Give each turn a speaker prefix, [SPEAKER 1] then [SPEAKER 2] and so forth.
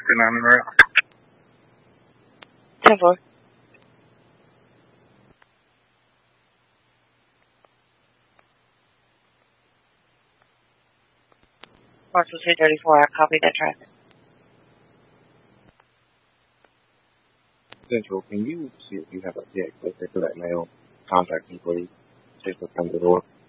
[SPEAKER 1] 9 right?
[SPEAKER 2] 10-4. Marshall 234, I copied that track.
[SPEAKER 3] Central, can you see if you have a text to that mail? Contact me, please. Just to come to the door.